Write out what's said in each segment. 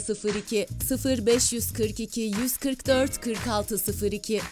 02 0542 144 4602.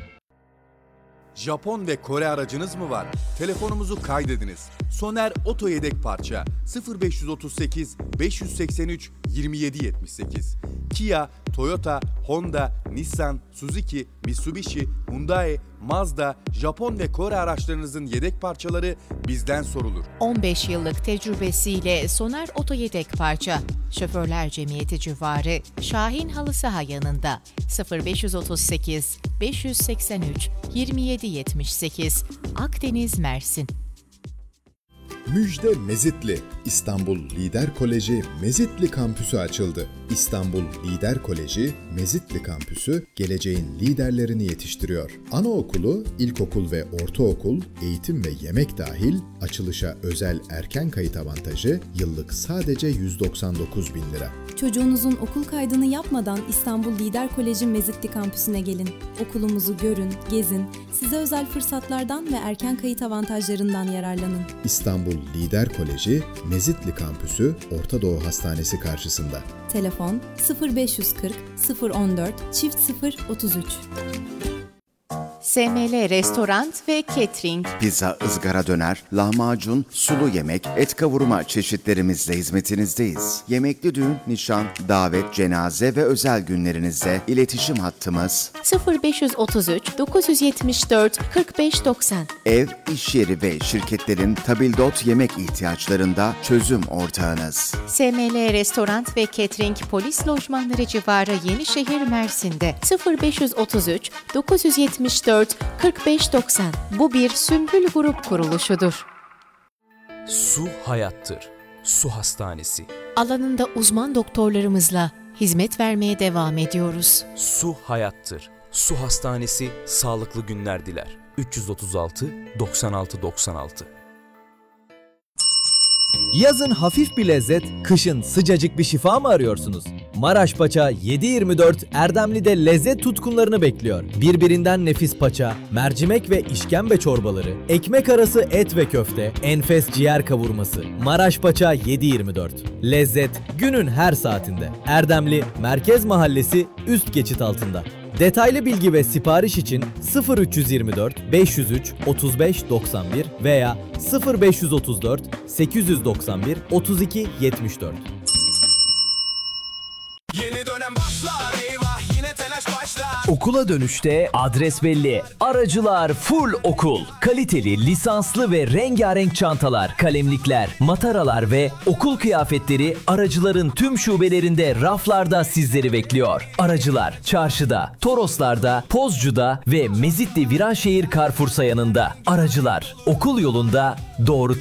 Japon ve Kore aracınız mı var? Telefonumuzu kaydediniz. Soner Oto Yedek Parça 0538 583 2778. Kia, Toyota, Honda, Nissan, Suzuki, Mitsubishi, Hyundai, Mazda, Japon ve Kore araçlarınızın yedek parçaları bizden sorulur. 15 yıllık tecrübesiyle Soner Oto Yedek Parça, Şoförler Cemiyeti civarı Şahin Halı Saha yanında 0538 583 2778 Akdeniz, Mersin. Müjde Mezitli. İstanbul Lider Koleji Mezitli Kampüsü açıldı. İstanbul Lider Koleji Mezitli Kampüsü geleceğin liderlerini yetiştiriyor. Anaokulu, ilkokul ve ortaokul, eğitim ve yemek dahil açılışa özel erken kayıt avantajı yıllık sadece 199 bin lira. Çocuğunuzun okul kaydını yapmadan İstanbul Lider Koleji Mezitli Kampüsü'ne gelin. Okulumuzu görün, gezin, size özel fırsatlardan ve erken kayıt avantajlarından yararlanın. İstanbul Lider Koleji Mezitli Kampüsü Orta Doğu Hastanesi karşısında. Telefon 0540 014 0033. SML Restoran ve Catering. Pizza, ızgara döner, lahmacun, sulu yemek, et kavurma çeşitlerimizle hizmetinizdeyiz. Yemekli düğün, nişan, davet, cenaze ve özel günlerinizde iletişim hattımız 0533 974 4590. ev, iş yeri ve şirketlerin tabildot yemek ihtiyaçlarında çözüm ortağınız. SML Restoran ve Catering Polis Lojmanları civarı Yenişehir, Mersin'de 0533 974 4590. Bu bir Sümbül Grup kuruluşudur. Su hayattır. Su Hastanesi. Alanında uzman doktorlarımızla hizmet vermeye devam ediyoruz. Su hayattır. Su Hastanesi sağlıklı günler diler. 336 96 96. Yazın hafif bir lezzet, kışın sıcacık bir şifa mı arıyorsunuz? Maraş Paça 7/24 Erdemli'de lezzet tutkunlarını bekliyor. Birbirinden nefis paça, mercimek ve işkembe çorbaları, ekmek arası et ve köfte, enfes ciğer kavurması. Maraş Paça 7/24. Lezzet günün her saatinde. Erdemli Merkez Mahallesi üst geçit altında. Detaylı bilgi ve sipariş için 0324 503 35 91 veya 0534 891 32 74. Yeni dönem başlar, eyvah yine telaş başlar. Okula dönüşte adres belli. Aracılar full okul. Kaliteli, lisanslı ve rengarenk çantalar, kalemlikler, mataralar ve okul kıyafetleri Aracıların tüm şubelerinde raflarda sizleri bekliyor. Aracılar çarşıda, Toroslar'da, Pozcu'da ve Mezitli Viranşehir Carrefour yanında. Aracılar okul yolunda doğru